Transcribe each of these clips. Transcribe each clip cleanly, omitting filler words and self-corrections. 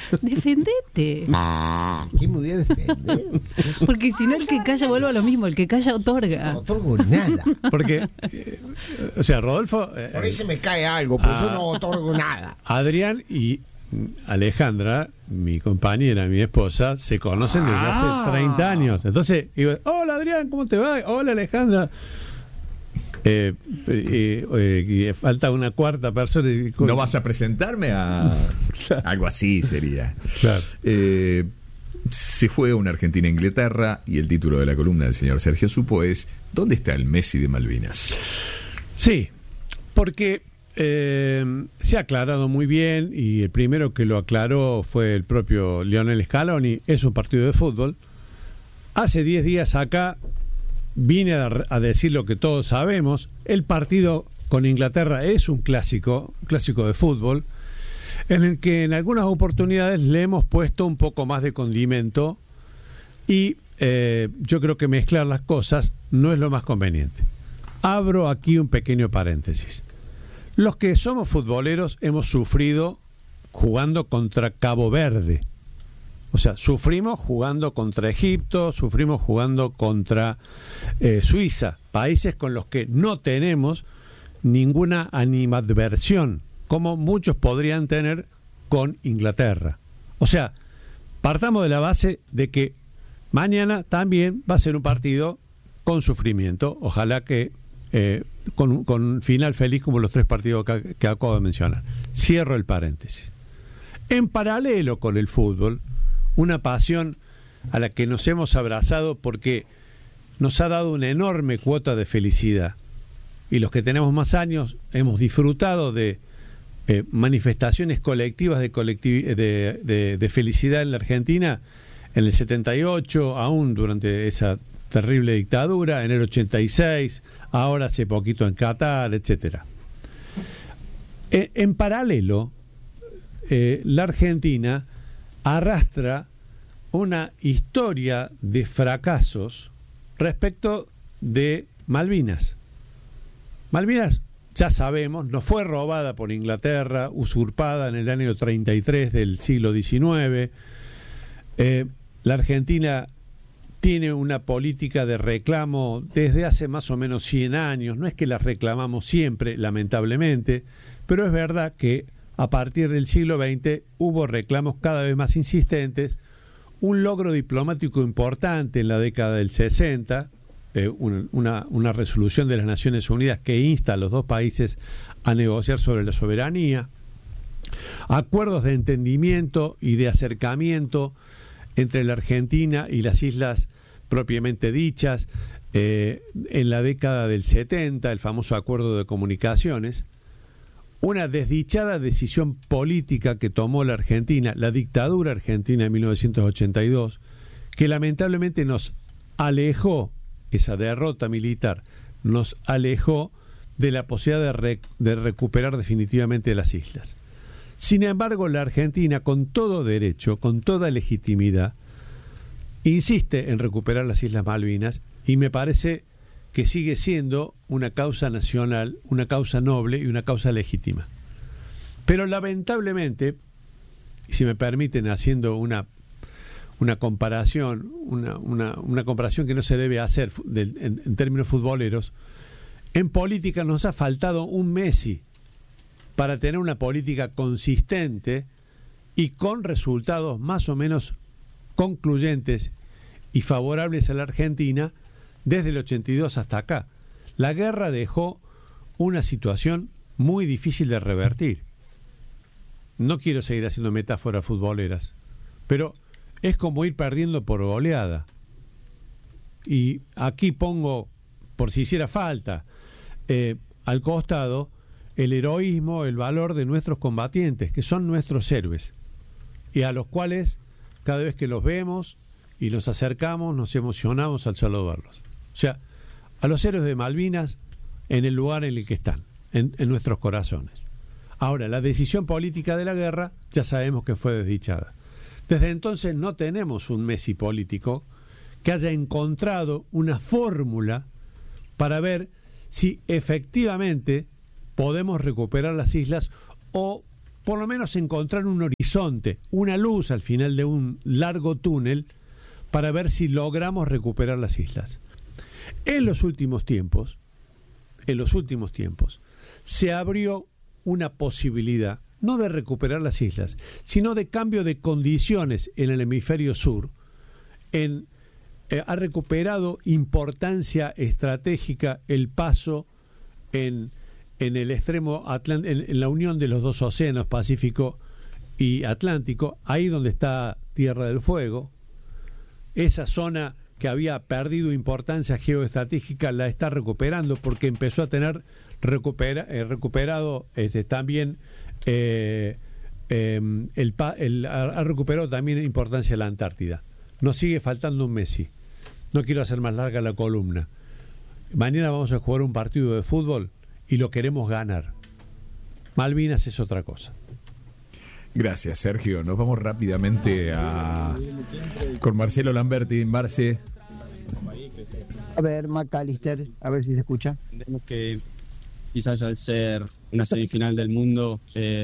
Defendete. ¿Qué me voy a defender? Porque si no, el que calla vuelve a lo mismo. El que calla otorga. No otorgo nada. Porque, o sea, Rodolfo... Por ahí se me cae algo, por eso no otorgo nada. Adrián y Alejandra, mi compañera, mi esposa, se conocen desde hace 30 años. Entonces, digo, hola Adrián, ¿cómo te va? Hola Alejandra. Falta una cuarta persona. ¿No vas a presentarme a algo así sería? Claro. Se juega una Argentina-Inglaterra y el título de la columna del señor Sergio Supo es ¿dónde está el Messi de Malvinas? Sí, porque se ha aclarado muy bien y el primero que lo aclaró fue el propio Lionel Scaloni. Es un partido de fútbol. Hace 10 días acá vine a decir lo que todos sabemos. El partido con Inglaterra es un clásico de fútbol, en el que en algunas oportunidades le hemos puesto un poco más de condimento y yo creo que mezclar las cosas no es lo más conveniente. Abro aquí un pequeño paréntesis. Los que somos futboleros hemos sufrido jugando contra Cabo Verde. O sea, sufrimos jugando contra Egipto, sufrimos jugando contra Suiza, países con los que no tenemos ninguna animadversión, como muchos podrían tener con Inglaterra. O sea, partamos de la base de que mañana también va a ser un partido con sufrimiento, ojalá que con final feliz como los 3 partidos que acabo de mencionar. Cierro el paréntesis. En paralelo con el fútbol, una pasión a la que nos hemos abrazado porque nos ha dado una enorme cuota de felicidad. Y los que tenemos más años hemos disfrutado de manifestaciones colectivas de felicidad en la Argentina en el 78, aún durante esa terrible dictadura, en el 86, ahora hace poquito en Qatar, etcétera. En paralelo, la Argentina arrastra una historia de fracasos respecto de Malvinas. Malvinas, ya sabemos, no fue robada por Inglaterra, usurpada en el año 33 del siglo XIX. La Argentina tiene una política de reclamo desde hace más o menos 100 años. No es que la reclamamos siempre, lamentablemente, pero es verdad que a partir del siglo XX hubo reclamos cada vez más insistentes. Un logro diplomático importante en la década del 60, una resolución de las Naciones Unidas que insta a los dos países a negociar sobre la soberanía, acuerdos de entendimiento y de acercamiento entre la Argentina y las islas propiamente dichas, en la década del 70, el famoso acuerdo de comunicaciones. Una desdichada decisión política que tomó la Argentina, la dictadura argentina en 1982, que lamentablemente nos alejó, esa derrota militar, nos alejó de la posibilidad de recuperar definitivamente las islas. Sin embargo, la Argentina, con todo derecho, con toda legitimidad, insiste en recuperar las Islas Malvinas y me parece que sigue siendo una causa nacional, una causa noble y una causa legítima. Pero lamentablemente, y si me permiten haciendo una comparación, una comparación que no se debe hacer en términos futboleros, en política nos ha faltado un Messi para tener una política consistente y con resultados más o menos concluyentes y favorables a la Argentina desde el 82 hasta acá. La guerra dejó una situación muy difícil de revertir. No quiero seguir haciendo metáforas futboleras, pero es como ir perdiendo por goleada. Y aquí pongo, por si hiciera falta, al costado el heroísmo, el valor de nuestros combatientes, que son nuestros héroes, y a los cuales cada vez que los vemos y nos acercamos nos emocionamos al solo verlos. O sea, a los héroes de Malvinas en el lugar en el que están, en nuestros corazones. Ahora, la decisión política de la guerra ya sabemos que fue desdichada. Desde entonces no tenemos un Messi político que haya encontrado una fórmula para ver si efectivamente podemos recuperar las islas o por lo menos encontrar un horizonte, una luz al final de un largo túnel para ver si logramos recuperar las islas. En los últimos tiempos, se abrió una posibilidad, no de recuperar las islas, sino de cambio de condiciones en el hemisferio sur. Ha recuperado importancia estratégica el paso en el extremo en la unión de los dos océanos, Pacífico y Atlántico, ahí donde está Tierra del Fuego. Esa zona que había perdido importancia geoestratégica la está recuperando, porque empezó a tener recuperado también ha recuperado también importancia la Antártida. Nos sigue faltando un Messi. No quiero hacer más larga la columna. Mañana vamos a jugar un partido de fútbol y lo queremos ganar. Malvinas es otra cosa. Gracias, Sergio. Nos vamos rápidamente con Marcelo Lamberti. Marce. A ver, McAllister, a ver si se escucha. Entendemos que quizás al ser una semifinal del mundo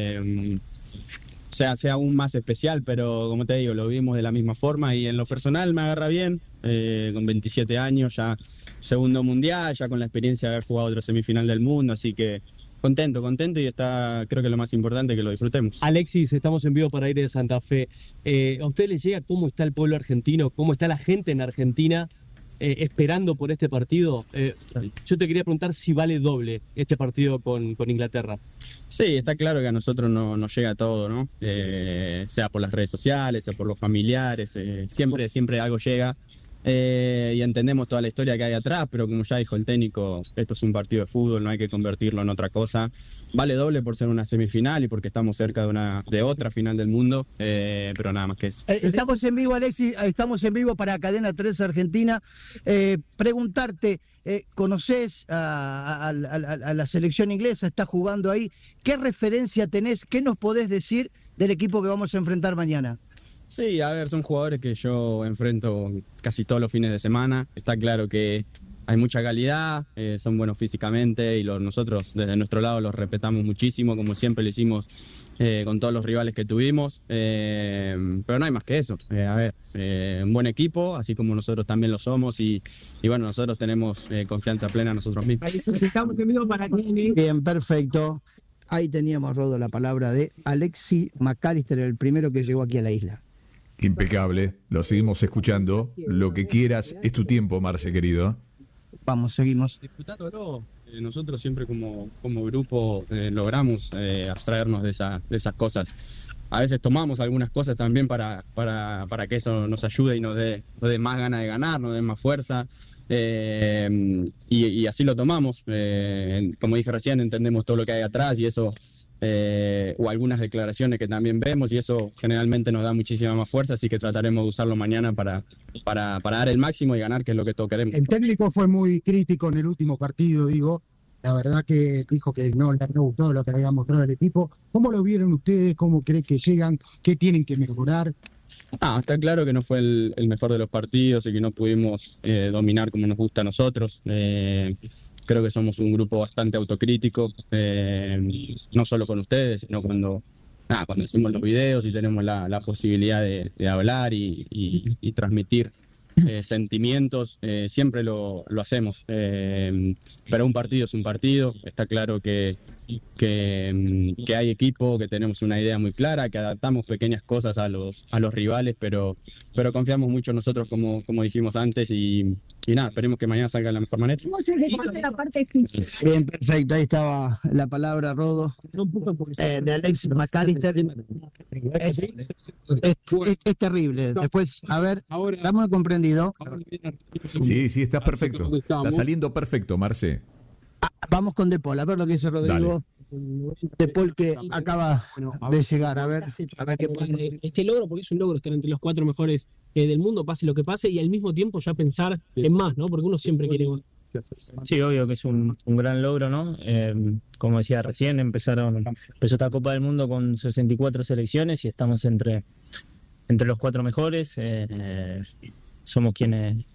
sea aún más especial, pero como te digo, lo vimos de la misma forma y en lo personal me agarra bien, con 27 años, ya segundo mundial, ya con la experiencia de haber jugado otra semifinal del mundo, así que contento y creo que lo más importante es que lo disfrutemos. Alexis, estamos en vivo para Aire de Santa Fe. ¿A usted le llega cómo está el pueblo argentino, cómo está la gente en Argentina esperando por este partido? Yo te quería preguntar si vale doble este partido con Inglaterra. Sí, está claro que a nosotros nos llega todo, ¿no? Sea por las redes sociales, sea por los familiares, siempre algo llega. Y entendemos toda la historia que hay atrás, pero como ya dijo el técnico, esto es un partido de fútbol, no hay que convertirlo en otra cosa. Vale doble por ser una semifinal y porque estamos cerca de otra final del mundo, pero nada más que eso. Estamos en vivo, Alexis, estamos en vivo para Cadena 3 Argentina. Preguntarte, ¿conocés a la selección inglesa? ¿Está jugando ahí? ¿Qué referencia tenés? ¿Qué nos podés decir del equipo que vamos a enfrentar mañana? Sí, a ver, son jugadores que yo enfrento casi todos los fines de semana. Está claro que hay mucha calidad, son buenos físicamente y nosotros desde nuestro lado los respetamos muchísimo, como siempre lo hicimos con todos los rivales que tuvimos. Pero no hay más que eso. Un buen equipo, así como nosotros también lo somos y bueno, nosotros tenemos confianza plena en nosotros mismos. Bien, perfecto. Ahí teníamos, Rodo, la palabra de Alexis McAllister, el primero que llegó aquí a la isla. Impecable, lo seguimos escuchando. Lo que quieras, es tu tiempo, Marce, querido. Vamos, seguimos. Disfrutándolo. Nosotros siempre como grupo logramos abstraernos de esas cosas. A veces tomamos algunas cosas también para que eso nos ayude y nos dé más ganas de ganar, nos dé más fuerza. Y así lo tomamos. Como dije recién, entendemos todo lo que hay atrás y eso... o algunas declaraciones que también vemos y eso generalmente nos da muchísima más fuerza, así que trataremos de usarlo mañana para dar el máximo y ganar, que es lo que todos queremos. El técnico fue muy crítico en el último partido, la verdad que dijo que no le gustó lo que había mostrado el equipo. ¿Cómo lo vieron ustedes? ¿Cómo creen que llegan? ¿Qué tienen que mejorar? Está claro que no fue el mejor de los partidos y que no pudimos dominar como nos gusta a nosotros. Creo que somos un grupo bastante autocrítico, no solo con ustedes, sino cuando hacemos los videos y tenemos la posibilidad de hablar y transmitir sentimientos, siempre lo hacemos. Pero un partido es un partido, está claro que hay equipo, que tenemos una idea muy clara, que adaptamos pequeñas cosas a los rivales, pero confiamos mucho en nosotros, como dijimos antes, y nada, esperemos que mañana salga de la mejor manera. Bien, perfecto, ahí estaba la palabra, Rodo, de Alexis McAllister. Es terrible. Después, a ver, ¿estamos comprendido? Sí, estás perfecto. Está saliendo perfecto, Marce. Vamos con De Paul, a ver lo que dice Rodrigo. Dale. De Paul, que acaba de llegar, a ver qué pasa. Este logro, porque es un logro estar entre los 4 mejores del mundo, pase lo que pase, y al mismo tiempo ya pensar en más, ¿no? Porque uno siempre quiere más. Sí, obvio que es un gran logro, ¿no? Como decía recién, empezó esta Copa del Mundo con 64 selecciones y estamos entre los 4 mejores. Somos quienes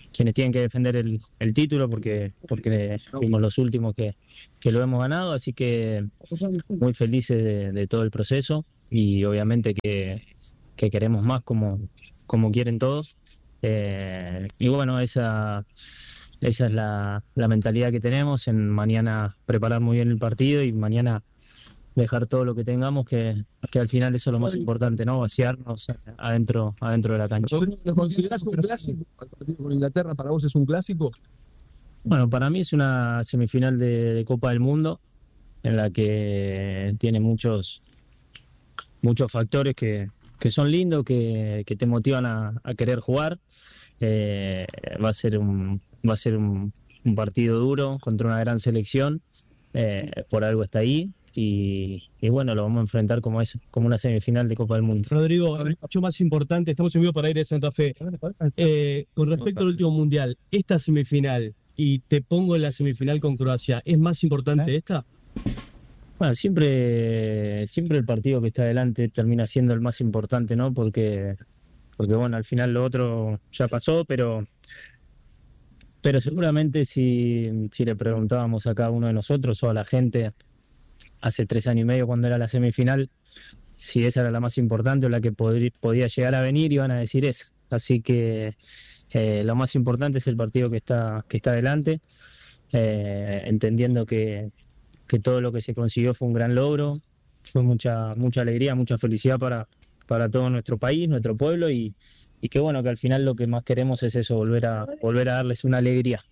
quienes tienen que defender el título porque fuimos los últimos que lo hemos ganado, así que muy felices de todo el proceso y obviamente que queremos más como quieren todos. Y bueno, esa es la mentalidad que tenemos, en mañana preparar muy bien el partido y mañana dejar todo lo que tengamos, que al final eso es lo más importante, ¿no? Vaciarnos adentro de la cancha. ¿Lo considerás un clásico? ¿El partido con Inglaterra para vos es un clásico? Bueno, para mí es una semifinal de Copa del Mundo en la que tiene muchos factores que son lindos, que te motivan a querer jugar. Va a ser un partido duro contra una gran selección, por algo está ahí. Y bueno, lo vamos a enfrentar como una semifinal de Copa del Mundo. Rodrigo, mucho más importante, estamos en vivo para Aire de Santa Fe. Con respecto al último mundial, esta semifinal, y te pongo en la semifinal con Croacia, ¿es más importante esta? Bueno, siempre el partido que está adelante termina siendo el más importante, ¿no? Porque bueno, al final lo otro ya pasó, pero seguramente si le preguntábamos a cada uno de nosotros o a la gente hace 3 años y medio cuando era la semifinal, si esa era la más importante o la que podía llegar a venir, iban a decir esa. Así que lo más importante es el partido que está adelante, entendiendo que todo lo que se consiguió fue un gran logro, fue mucha alegría, mucha felicidad para todo nuestro país, nuestro pueblo y que bueno, que al final lo que más queremos es eso, volver a darles una alegría.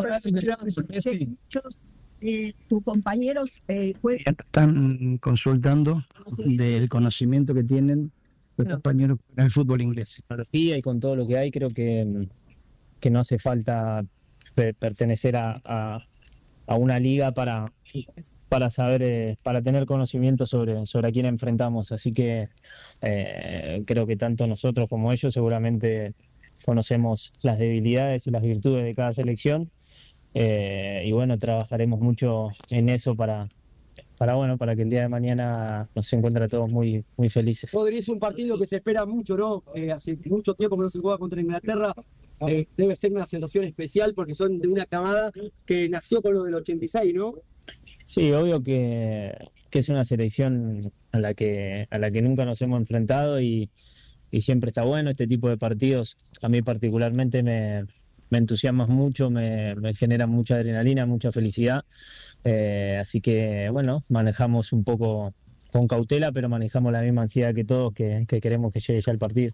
Tus compañeros están consultando del conocimiento que tienen los compañeros en el fútbol inglés. Y con todo lo que hay, creo que no hace falta pertenecer a una liga para saber, para tener conocimiento sobre a quién enfrentamos. Así que creo que tanto nosotros como ellos seguramente conocemos las debilidades y las virtudes de cada selección. Y bueno, trabajaremos mucho en eso para que el día de mañana nos encuentre a todos muy, muy felices. Rodri, es un partido que se espera mucho, ¿no? Hace mucho tiempo que no se juega contra Inglaterra. Debe ser una sensación especial porque son de una camada que nació con lo del 86, ¿no? Sí, obvio que es una selección a la que nunca nos hemos enfrentado y siempre está bueno este tipo de partidos. A mí particularmente me entusiasma mucho, me genera mucha adrenalina, mucha felicidad. Así que, bueno, manejamos un poco con cautela, pero manejamos la misma ansiedad que todos, que queremos que llegue ya el partido.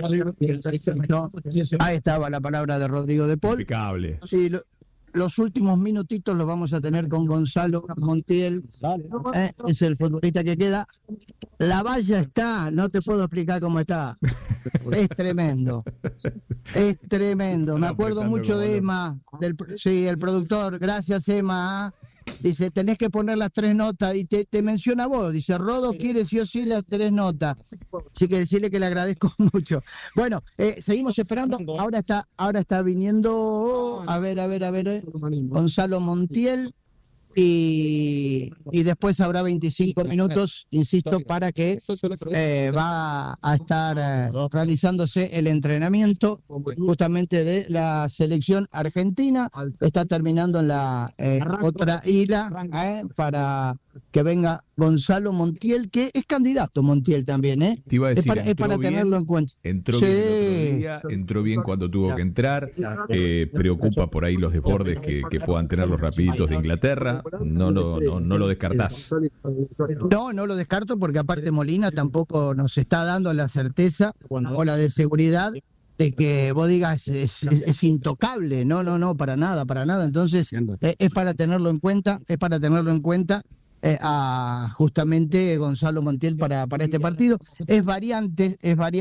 Ahí estaba la palabra de Rodrigo de Paul. Impecable. Y los últimos minutitos los vamos a tener con Gonzalo Montiel. Es el futbolista que queda. La valla está, no te puedo explicar cómo está. Es tremendo. Es tremendo. Me acuerdo mucho de Emma, el productor. Gracias, Emma. Dice, tenés que poner las 3 notas. Y te menciona vos. Dice, Rodo quiere sí o sí las 3 notas. Así que decirle que le agradezco mucho. Bueno, seguimos esperando. Ahora está viniendo, a ver, Gonzalo Montiel. Y después habrá 25 minutos, insisto, para que va a estar realizándose el entrenamiento justamente de la selección argentina. Está terminando en la otra isla para que venga Gonzalo Montiel, que es candidato Montiel también, ¿eh? Te iba a decir, es para tenerlo en cuenta. Entró bien el otro día, entró bien cuando tuvo que entrar, preocupa por ahí los desbordes que puedan tener los rapiditos de Inglaterra, no lo descartás. No lo descarto porque aparte Molina tampoco nos está dando la certeza o la de seguridad de que vos digas es intocable, no, para nada, entonces es para tenerlo en cuenta, a justamente Gonzalo Montiel para este partido. Es variante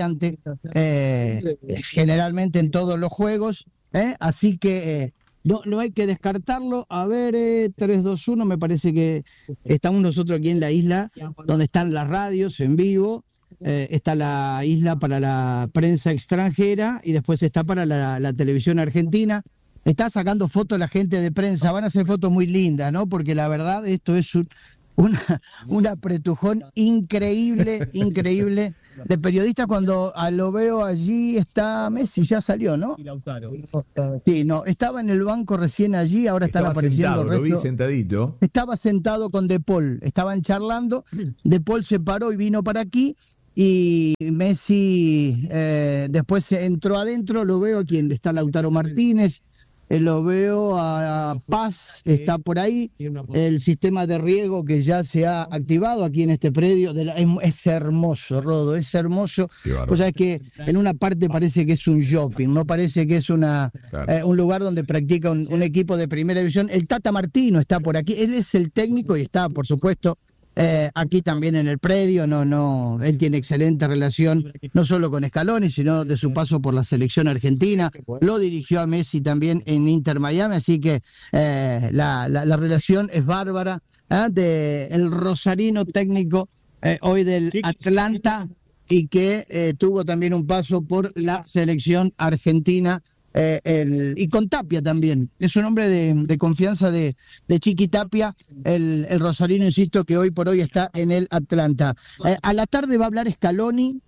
generalmente en todos los juegos, así que no hay que descartarlo. A ver, 3-2-1, me parece que estamos nosotros aquí en la isla donde están las radios en vivo. Está la isla para la prensa extranjera y después está para la televisión argentina. Está sacando fotos la gente de prensa, van a hacer fotos muy lindas, ¿no? Porque la verdad esto es un apretujón increíble de periodistas cuando lo veo allí. Está Messi, ya salió, ¿no? Sí, no, estaba en el banco recién allí, ahora están apareciendo sentado, el resto. lo vi sentadito. Estaba sentado con De Paul, estaban charlando, De Paul se paró y vino para aquí, y Messi después entró adentro. Lo veo aquí, está Lautaro Martínez, lo veo a Paz, está por ahí, el sistema de riego que ya se ha activado aquí en este predio, es hermoso, Rodo, es hermoso. O sea, es que en una parte parece que es un shopping, no parece que es un lugar donde practica un equipo de primera división. El Tata Martino está por aquí, él es el técnico y está, por supuesto, aquí también en el predio. Él tiene excelente relación no solo con Scaloni, sino de su paso por la selección argentina. Lo dirigió a Messi también en Inter Miami, así que la relación es bárbara. El rosarino técnico hoy del Atlanta, y que tuvo también un paso por la selección argentina. Y con Tapia también, es un hombre de confianza de Chiqui Tapia, el rosarino, insisto, que hoy por hoy está en el Atlanta. A la tarde va a hablar Scaloni,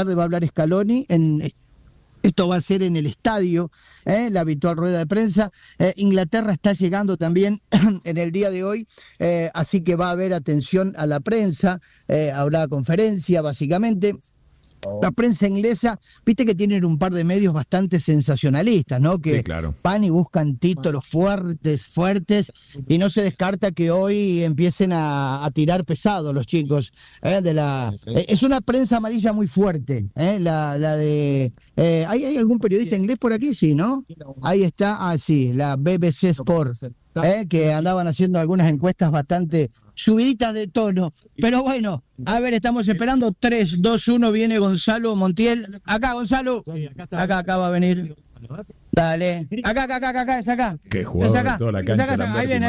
esto va a ser en el estadio, la habitual rueda de prensa. Inglaterra está llegando también en el día de hoy, así que va a haber atención a la prensa, habrá conferencia básicamente. La prensa inglesa, viste que tienen un par de medios bastante sensacionalistas, ¿no? Que sí, claro, van y buscan títulos fuertes, y no se descarta que hoy empiecen a tirar pesado los chicos. Es una prensa amarilla muy fuerte, la de... ¿Hay algún periodista inglés por aquí? Sí, ¿no? Ahí está, sí, la BBC Sport. Que andaban haciendo algunas encuestas bastante subiditas de tono, pero bueno, a ver, estamos esperando. 3, 2, 1, viene Gonzalo Montiel. Acá, Gonzalo, acá va a venir. Dale, acá, es acá. Qué jugador, es acá, de toda la cancha, ahí viene.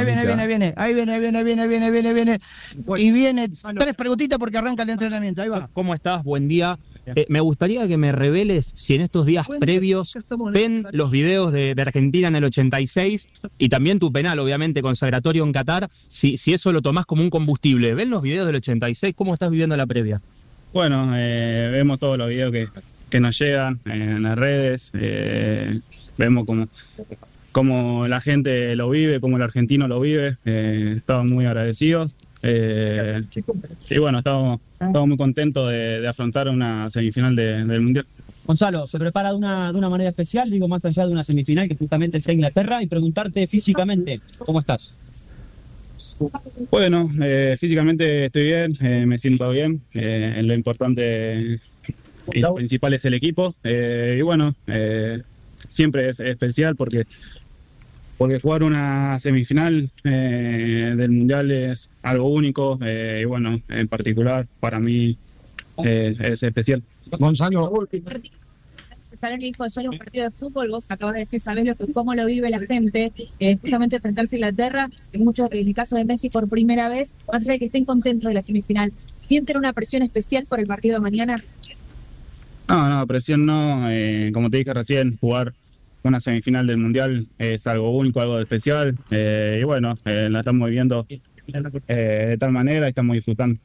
Y viene 3 preguntitas porque arranca el entrenamiento. Ahí va. ¿Cómo estás? Buen día. Me gustaría que me reveles si en estos días previos ven los videos de Argentina en el 86 y también tu penal, obviamente, consagratorio en Qatar, si eso lo tomás como un combustible. ¿Ven los videos del 86? ¿Cómo estás viviendo la previa? Bueno, vemos todos los videos que nos llegan en las redes, vemos cómo la gente lo vive, cómo el argentino lo vive. Estamos muy agradecidos. Y bueno, estamos muy contentos de afrontar una semifinal del Mundial. Gonzalo, se prepara de una manera especial, digo, más allá de una semifinal que justamente sea Inglaterra, y preguntarte físicamente, ¿cómo estás? Bueno, físicamente estoy bien, me siento bien, lo importante y lo principal es el equipo, y bueno, siempre es especial porque jugar una semifinal del Mundial es algo único, y bueno, en particular para mí es especial. Gonzalo. Scaloni dijo, solo un partido de fútbol, vos acabas de decir, sabés cómo lo vive la gente, justamente enfrentarse a Inglaterra, en el caso de Messi por primera vez, más allá de que estén contentos de la semifinal, ¿sienten una presión especial por el partido de mañana? No, presión no, como te dije recién, jugar una semifinal del Mundial es algo único, algo especial, y bueno, la estamos viviendo de tal manera y estamos disfrutando.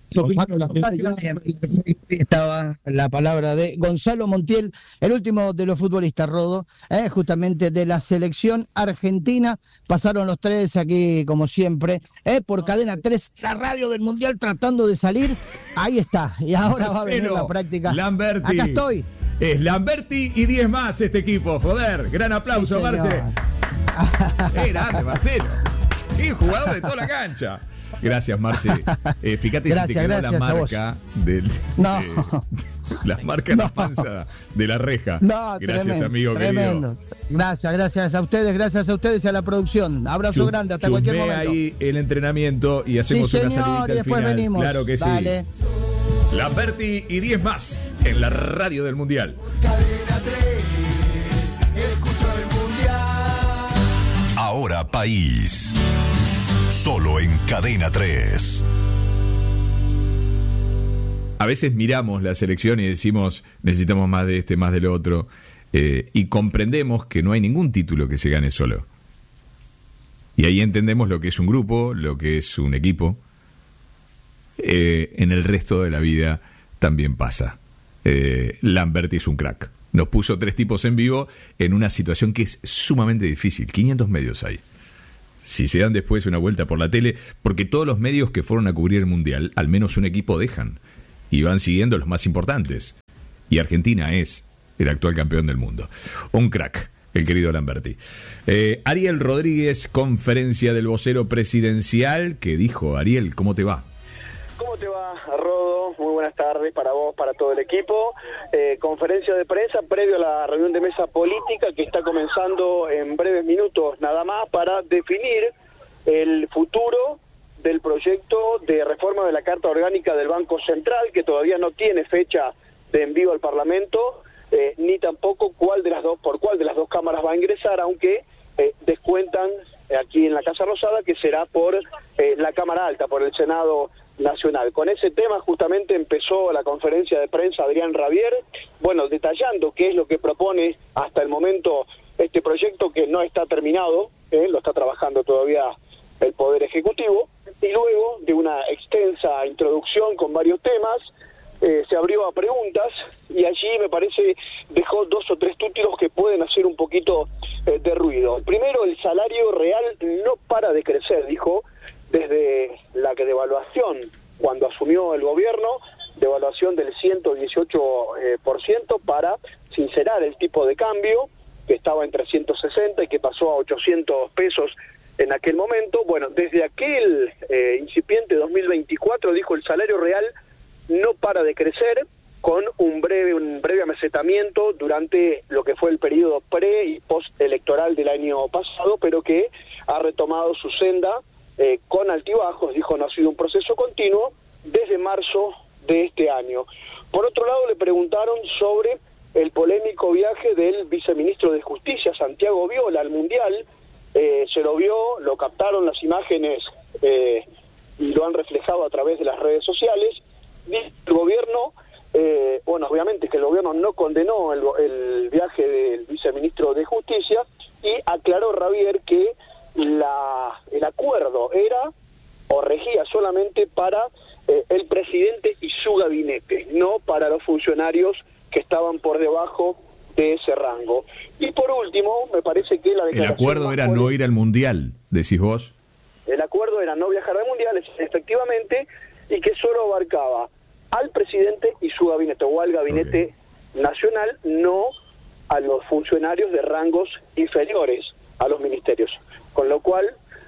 Estaba la palabra de Gonzalo Montiel, el último de los futbolistas, Rodo, justamente de la selección argentina. Pasaron los 3 aquí, como siempre, por Cadena 3, la radio del Mundial tratando de salir. Ahí está, y ahora va a venir la práctica. Lamberti. Acá estoy. Es Lamberti y 10 más este equipo, joder. Gran aplauso, sí, Marce. Grande, Marcelo. Y jugador de toda la cancha. Gracias, Marce. Fíjate si te quedó la marca del... No. Las marcas de la panza de la reja. No, gracias, tremendo, amigo tremendo. Querido. Gracias a ustedes y a la producción. Abrazo grande, hasta cualquier momento. Ahí el entrenamiento y hacemos sí, una señor, salidita y después al final. venimos. Claro que Dale. sí. Lamberti y 10 más en la radio del Mundial. Cadena 3, escucho el Mundial. Ahora País. Solo en Cadena 3. A veces miramos la selección y decimos, necesitamos más de este, más del otro, y comprendemos que no hay ningún título que se gane solo. Y ahí entendemos lo que es un grupo, lo que es un equipo, en el resto de la vida también pasa. Lamberti es un crack. Nos puso 3 tipos en vivo en una situación que es sumamente difícil. 500 medios hay. Si se dan después una vuelta por la tele, porque todos los medios que fueron a cubrir el Mundial, al menos un equipo dejan, y van siguiendo los más importantes. Y Argentina es el actual campeón del mundo. Un crack, el querido Lamberti. Ariel Rodríguez, conferencia del vocero presidencial, que dijo, Ariel, ¿cómo te va? ¿Cómo te va, Rodo? Muy buenas tardes para vos, para todo el equipo. Conferencia de prensa previo a la reunión de mesa política que está comenzando en breves minutos nada más para definir el futuro del proyecto de reforma de la Carta Orgánica del Banco Central, que todavía no tiene fecha de envío al Parlamento, ni tampoco por cuál de las dos cámaras va a ingresar, aunque descuentan aquí en la Casa Rosada que será por la Cámara Alta, por el Senado Nacional. Con ese tema justamente empezó la conferencia de prensa Adrián Rabier, detallando qué es lo que propone hasta el momento este proyecto que no está terminado, lo está trabajando todavía el Poder Ejecutivo, y luego de una extensa introducción con varios temas, se abrió a preguntas y allí me parece dejó 2 o 3 títulos que pueden hacer un poquito de ruido. Primero, el salario real no para de crecer, dijo, desde la devaluación cuando asumió el gobierno, devaluación del 118% para sincerar el tipo de cambio, que estaba en 360 y que pasó a 800 pesos en aquel momento. Desde aquel incipiente 2024, dijo, el salario real no para de crecer, con un breve amesetamiento durante lo que fue el periodo pre- y postelectoral del año pasado, pero que ha retomado su senda con altibajos. Dijo, no ha sido un proceso continuo desde marzo de este año. Por otro lado, le preguntaron sobre el polémico viaje del viceministro de Justicia, Santiago Viola, al Mundial. Se lo vio, lo captaron las imágenes y lo han reflejado a través de las redes sociales. El gobierno, obviamente que el gobierno no condenó el viaje del viceministro de Justicia, y aclaró Rabier que el acuerdo era o regía solamente para el presidente y su gabinete, no para los funcionarios que estaban por debajo de ese rango. Y por último, me parece que la declaración... El acuerdo era no ir al Mundial, decís vos. El acuerdo era no viajar al Mundial, efectivamente, y que solo abarcaba al presidente y su gabinete, o al gabinete nacional, no a los funcionarios de rangos inferiores a los ministerios. Con lo cual,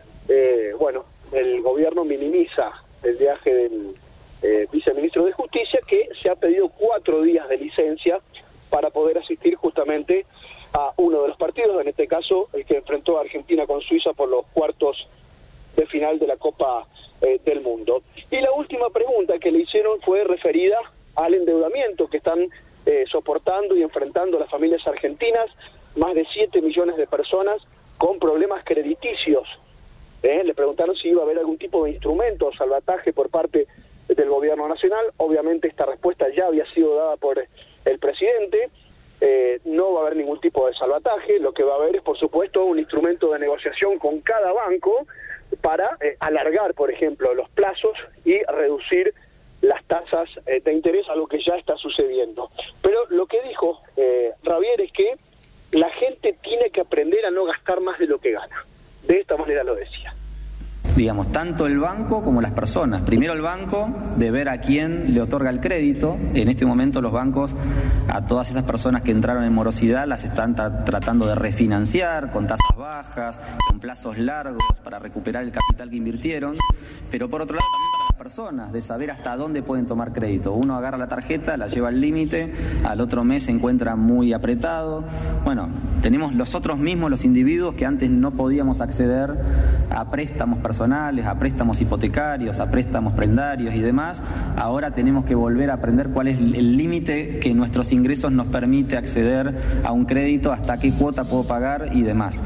el gobierno minimiza el viaje del viceministro de Justicia, que se ha pedido 4 días de licencia para poder asistir justamente a uno de los partidos, en este caso el que enfrentó a Argentina con Suiza por los cuartos de final de la Copa del Mundo. Y la última pregunta que le hicieron fue referida al endeudamiento que están soportando y enfrentando las familias argentinas, más de 7 millones de personas con problemas crediticios. Le preguntaron si iba a haber algún tipo de instrumento o salvataje por parte del gobierno nacional. Obviamente esta respuesta ya había sido dada por el presidente. No va a haber ningún tipo de salvataje. Lo que va a haber es, por supuesto, un instrumento de negociación con cada banco para alargar, por ejemplo, los plazos y reducir las tasas de interés, a lo que ya está sucediendo. Pero lo que dijo Rabier es que la gente tiene que aprender a no gastar más de lo que gana. De esta manera lo decía. Digamos, tanto el banco como las personas. Primero el banco, de ver a quién le otorga el crédito. En este momento los bancos, a todas esas personas que entraron en morosidad, las están tratando de refinanciar con tasas bajas, con plazos largos para recuperar el capital que invirtieron. Pero por otro lado también para las personas, de saber hasta dónde pueden tomar crédito. Uno agarra la tarjeta, la lleva al límite, al otro mes se encuentra muy apretado. Tenemos nosotros mismos, los individuos, que antes no podíamos acceder a préstamos personales, a préstamos hipotecarios, a préstamos prendarios y demás. Ahora tenemos que volver a aprender cuál es el límite que nuestros ingresos nos permite acceder a un crédito, hasta qué cuota puedo pagar y demás.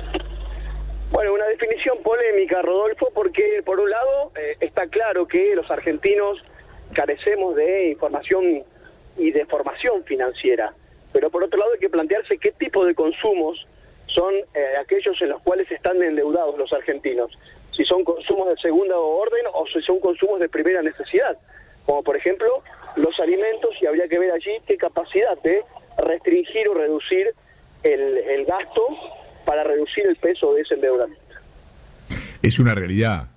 Una definición polémica, Rodolfo, porque por un lado está claro que los argentinos carecemos de información y de formación financiera, pero por otro lado hay que plantearse qué tipo de consumos son aquellos en los cuales están endeudados los argentinos. si son consumos de segunda orden o si son consumos de primera necesidad, como por ejemplo los alimentos, y habría que ver allí qué capacidad de restringir o reducir el gasto para reducir el peso de ese endeudamiento. Es una realidad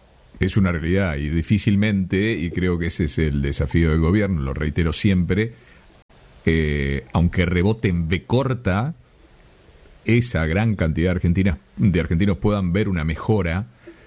y difícilmente, y creo que ese es el desafío del gobierno, lo reitero siempre, aunque rebote en B corta, esa gran cantidad de argentinos puedan ver una mejora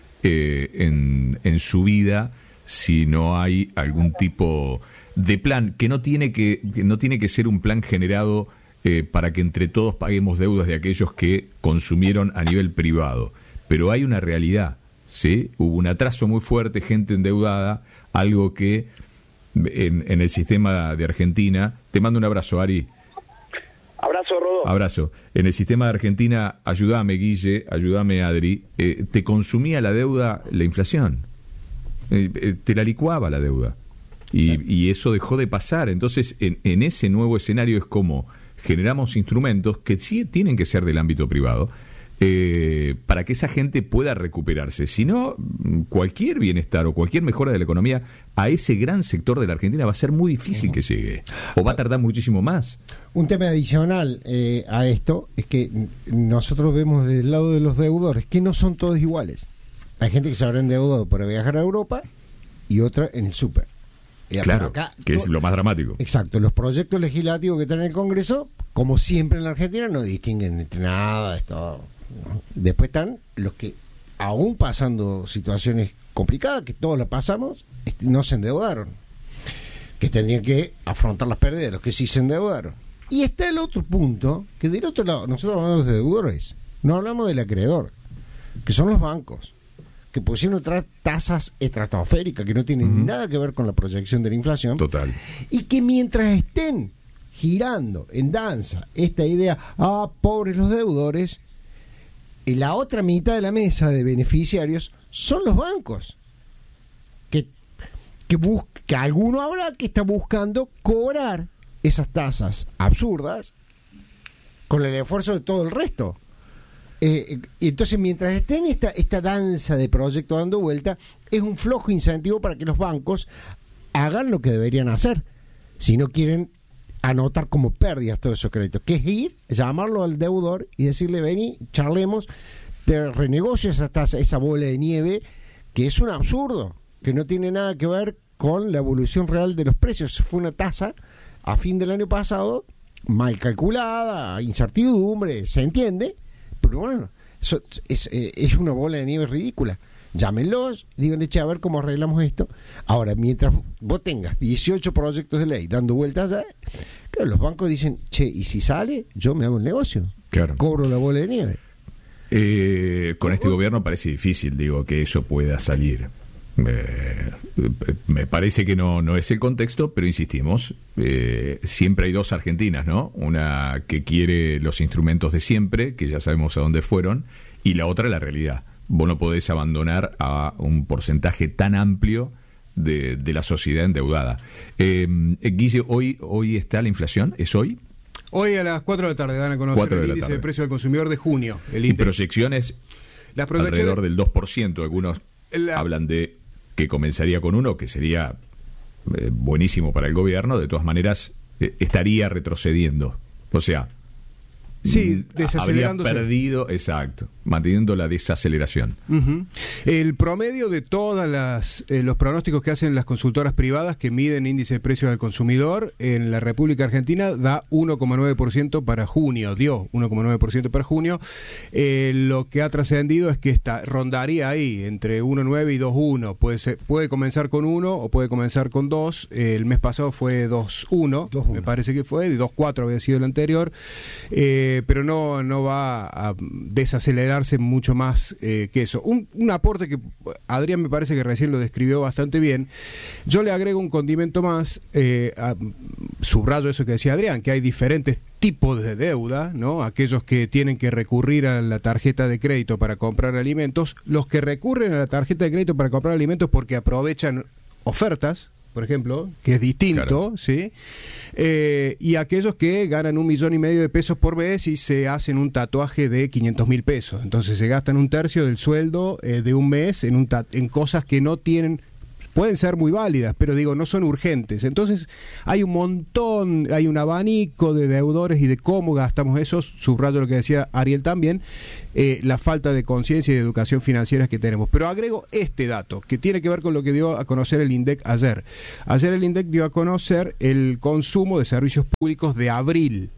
en su vida si no hay algún tipo de plan que no tiene que ser un plan generado para que entre todos paguemos deudas de aquellos que consumieron a nivel privado, pero hay una realidad, ¿sí? Hubo un atraso muy fuerte, gente endeudada, algo que en el sistema de Argentina, te mando un abrazo, Ari. Abrazo, Rodó. Abrazo. En el sistema de Argentina, ayúdame, Guille, ayúdame, Adri, te consumía la deuda, la inflación. Te la licuaba la deuda. Y eso dejó de pasar. Entonces, en ese nuevo escenario es como generamos instrumentos que sí tienen que ser del ámbito privado, para que esa gente pueda recuperarse. Si no, cualquier bienestar o cualquier mejora de la economía a ese gran sector de la Argentina va a ser muy difícil que llegue, o va a tardar muchísimo más. Un tema adicional a esto es que nosotros vemos del lado de los deudores que no son todos iguales. Hay gente que se habrá endeudado para viajar a Europa y otra en el súper. Claro, acá, que es lo más dramático. Exacto, los proyectos legislativos que están en el Congreso, como siempre en la Argentina, no distinguen entre nada, esto. Después están los que, aún pasando situaciones complicadas, que todos las pasamos, no se endeudaron, que tendrían que afrontar las pérdidas de los que sí se endeudaron. Y está el otro punto, que del otro lado, nosotros hablamos de deudores, no hablamos del acreedor, que son los bancos, que pusieron otras tasas estratosféricas que no tienen nada que ver con la proyección de la inflación. Total. Y que mientras estén girando en danza esta idea, pobres los deudores, y la otra mitad de la mesa de beneficiarios son los bancos, que alguno habrá que está buscando cobrar esas tasas absurdas con el esfuerzo de todo el resto. Entonces, mientras estén esta danza de proyectos dando vuelta, es un flojo incentivo para que los bancos hagan lo que deberían hacer, si no quieren anotar como pérdidas todos esos créditos, que es ir, llamarlo al deudor y decirle: vení, charlemos, te renegocio esa tasa, esa bola de nieve, que es un absurdo, que no tiene nada que ver con la evolución real de los precios. Fue una tasa a fin del año pasado mal calculada, incertidumbre, se entiende, pero bueno, eso es una bola de nieve ridícula. Llámenlos, díganle: che, a ver cómo arreglamos esto. Ahora, mientras vos tengas 18 proyectos de ley dando vueltas allá, claro, los bancos dicen: che, y si sale, yo me hago el negocio, claro, cobro la bola de nieve. Con este gobierno parece difícil, que eso pueda salir. Me parece que no es el contexto, pero insistimos, siempre hay dos Argentinas, ¿no? Una que quiere los instrumentos de siempre, que ya sabemos a dónde fueron, y la otra la realidad. Vos no podés abandonar a un porcentaje tan amplio de la sociedad endeudada. Guille, ¿hoy está la inflación? ¿Es hoy? Hoy a las 4 de la tarde dan a conocer el índice de precio del consumidor de junio. Y proyecciones alrededor del 2%. Algunos hablan de que comenzaría con 1%, que sería buenísimo para el gobierno. De todas maneras, estaría retrocediendo. O sea, sí, desacelerándose. Habría perdido, exacto, manteniendo la desaceleración. El promedio de todas los pronósticos que hacen las consultoras privadas que miden índice de precios al consumidor en la República Argentina da 1,9% para junio, dio 1,9% para junio. Lo que ha trascendido es que rondaría ahí entre 1,9 y 2,1. Puede comenzar con 1 o puede comenzar con 2. El mes pasado fue 2,1, me parece que fue, de 2,4 había sido el anterior. Pero no va a desacelerarse mucho más que eso. Un aporte que Adrián me parece que recién lo describió bastante bien. Yo le agrego un condimento más, subrayo eso que decía Adrián, que hay diferentes tipos de deuda, ¿no? Aquellos que tienen que recurrir a la tarjeta de crédito para comprar alimentos, los que recurren a la tarjeta de crédito para comprar alimentos porque aprovechan ofertas, por ejemplo, que es distinto, ¿sí? Y aquellos que ganan 1,5 millones de pesos por mes y se hacen un tatuaje de 500.000 pesos. Entonces se gastan 1/3 del sueldo de un mes en cosas que no tienen... Pueden ser muy válidas, pero digo, no son urgentes. Entonces, hay un montón, hay un abanico de deudores y de cómo gastamos eso. Subrayo lo que decía Ariel también, la falta de conciencia y de educación financiera que tenemos. Pero agrego este dato, que tiene que ver con lo que dio a conocer el INDEC ayer. Ayer el INDEC dio a conocer el consumo de servicios públicos de abril.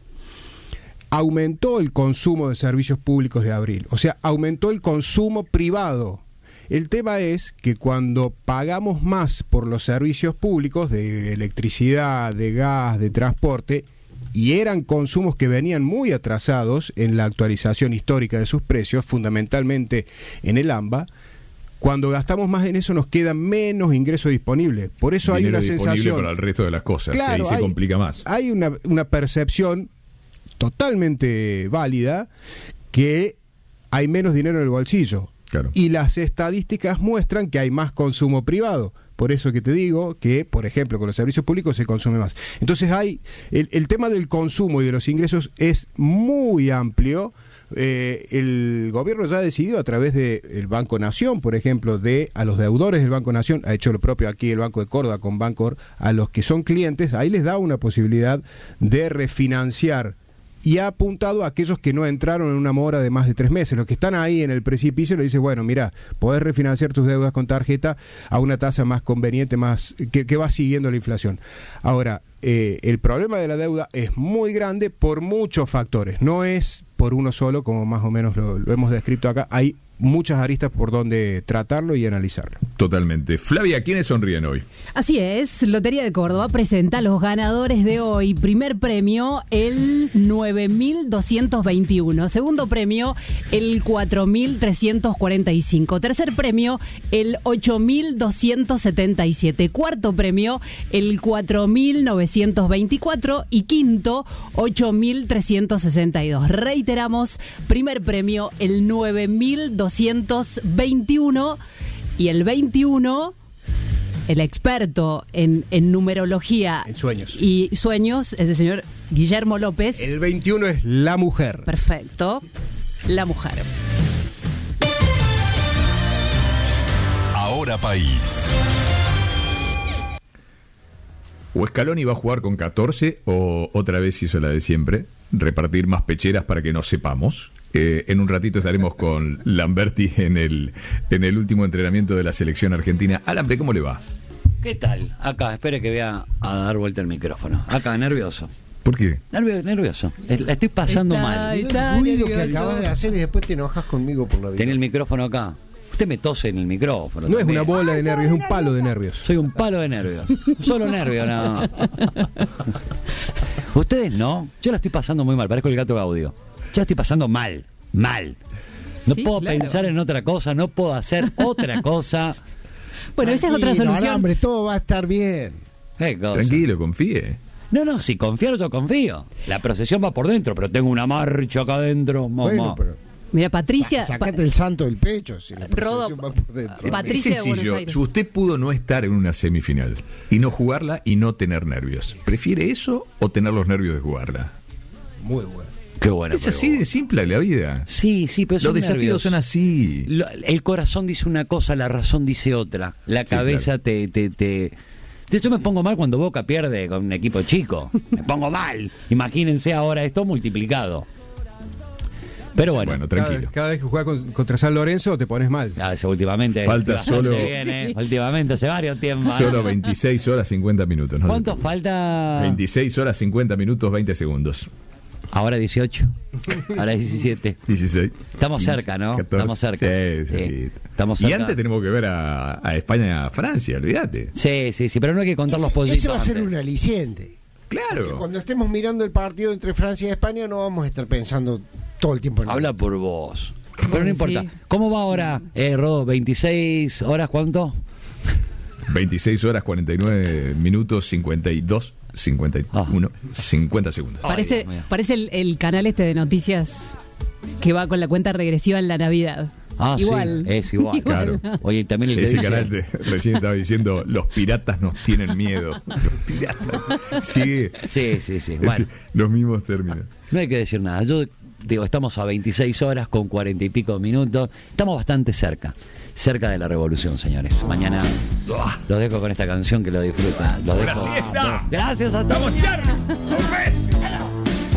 Aumentó el consumo de servicios públicos de abril. O sea, aumentó el consumo privado. El tema es que cuando pagamos más por los servicios públicos de electricidad, de gas, de transporte, y eran consumos que venían muy atrasados en la actualización histórica de sus precios, fundamentalmente en el AMBA, cuando gastamos más en eso nos queda menos ingreso disponible. Por eso hay una sensación... para el resto de las cosas, claro, ahí se complica más. Hay una percepción totalmente válida que hay menos dinero en el bolsillo. Claro. Y las estadísticas muestran que hay más consumo privado. Por eso que te digo que, por ejemplo, con los servicios públicos se consume más. Entonces hay el tema del consumo y de los ingresos es muy amplio. El gobierno ya ha decidido a través del Banco Nación, por ejemplo, a los deudores del Banco Nación, ha hecho lo propio aquí el Banco de Córdoba con Bancor, a los que son clientes, ahí les da una posibilidad de refinanciar. Y ha apuntado a aquellos que no entraron en una mora de más de 3 meses. Los que están ahí en el precipicio le dice, bueno, mira, podés refinanciar tus deudas con tarjeta a una tasa más conveniente, más que va siguiendo la inflación. Ahora, el problema de la deuda es muy grande por muchos factores. No es por uno solo, como más o menos lo hemos descrito acá. Hay muchas aristas por donde tratarlo y analizarlo. Totalmente. Flavia, ¿quiénes sonríen hoy? Así es, Lotería de Córdoba presenta a los ganadores de hoy. Primer premio, el 9.221. Segundo premio, el 4.345. Tercer premio, el 8.277. Cuarto premio, el 4.924. Y quinto, 8.362. Reiteramos, primer premio, el 9.221 y el 21, el experto en numerología en sueños y sueños es el señor Guillermo López. El 21 es la mujer. Perfecto, la mujer. Ahora País. O Scaloni va a jugar con 14 o otra vez hizo la de siempre, repartir más pecheras para que no sepamos. En un ratito estaremos con Lamberti en el último entrenamiento de la selección argentina. Alambre, ¿cómo le va? ¿Qué tal? Acá, espere que voy a dar vuelta el micrófono. Acá, nervioso. ¿Por qué? Nervioso. La estoy pasando mal. El ruido que acabas de hacer y después te enojas conmigo por la vida. Tiene el micrófono acá. Usted me tose en el micrófono. No también. Es una bola de nervios, es un palo de nervios. Soy un palo de nervios. Solo nervio, no. Ustedes no. Yo la estoy pasando muy mal. Parezco el gato Gaudio. Yo la estoy pasando mal. No Sí, puedo claro. pensar en otra cosa. No puedo hacer otra cosa. Bueno, esa es otra solución. Hombre, todo va a estar bien. ¿Qué cosa? Tranquilo, confíe. No, si confío, yo confío. La procesión va por dentro, pero tengo una marcha acá adentro. Mamá. Bueno, pero Mira, Patricia. sacate el santo del pecho. Si la Rodo, procesión va por dentro. Patricia Es de Buenos sencillo. Aires. Si usted pudo no estar en una semifinal y no jugarla y no tener nervios, ¿prefiere eso o tener los nervios de jugarla? Muy bueno. Qué buena Es así de simple la vida. Sí, pero Los son desafíos nervios. son así. El corazón dice una cosa, la razón dice otra. La cabeza te... De hecho, me pongo mal cuando Boca pierde con un equipo chico. Me pongo mal. Imagínense ahora esto multiplicado. Pero bueno. Tranquilo. Cada vez que juegas contra San Lorenzo te pones mal. Últimamente. Falta solo- Bien, últimamente, hace varios tiempos. Solo 26 horas 50 minutos. ¿no? ¿Cuánto falta? 26 horas 50 minutos 20 segundos. Ahora 18. Ahora 17. 16. Estamos cerca, ¿no? 14. Estamos cerca. Sí. Estamos Y cerca. antes tenemos que ver a España y a Francia, olvídate. Sí, pero no hay que contar los pollitos. Ese va a ser antes. un aliciente. Claro. Porque cuando estemos mirando el partido entre Francia y España no vamos a estar pensando todo el tiempo en Habla por vos. Pero no importa. Sí. ¿Cómo va ahora, Rodo? ¿26 horas cuánto? 26 horas 49 minutos 52 51 50 segundos. Parece, Dios mío. parece el canal este de noticias que va con la cuenta regresiva en la Navidad. Ah, igual. sí, es igual. Claro. Oye, también el que Ese dice... canal recién estaba diciendo, los piratas nos tienen miedo. Los piratas. Sí. Sí. Bueno, Los mismos términos. no hay que decir nada. Yo digo, estamos a 26 horas con 40 y pico minutos. Estamos bastante cerca de la revolución, señores. Mañana los dejo con esta canción, que lo disfruten. Los dejo. ¡Hora siesta! Gracias a todos. ¡Vamos, Charlie! ¡Nos ves!